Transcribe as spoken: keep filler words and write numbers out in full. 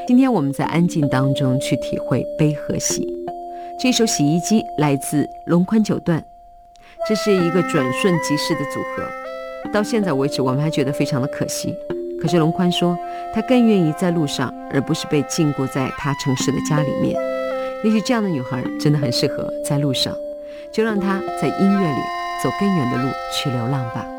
今天我们在安静当中去体会悲和喜。这首洗衣机来自龙宽九段，这是一个转瞬即逝的组合，到现在为止我们还觉得非常的可惜。可是龙宽说他更愿意在路上，而不是被禁锢在他城市的家里面。也许这样的女孩真的很适合在路上，就让她在音乐里走更远的路去流浪吧。